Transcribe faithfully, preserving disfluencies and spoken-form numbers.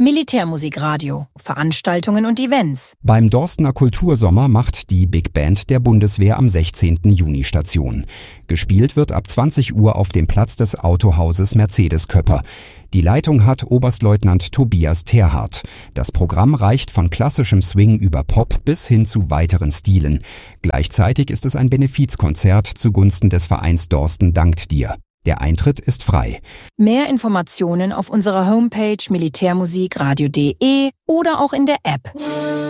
Militärmusikradio, Veranstaltungen und Events. Beim Dorstener Kultursommer macht die Big Band der Bundeswehr am sechzehnten Juni Station. Gespielt wird ab zwanzig Uhr auf dem Platz des Autohauses Mercedes Köpper. Die Leitung hat Oberstleutnant Tobias Terhardt. Das Programm reicht von klassischem Swing über Pop bis hin zu weiteren Stilen. Gleichzeitig ist es ein Benefizkonzert zugunsten des Vereins Dorsten dankt dir. Der Eintritt ist frei. Mehr Informationen auf unserer Homepage militärmusikradio punkt de oder auch in der App.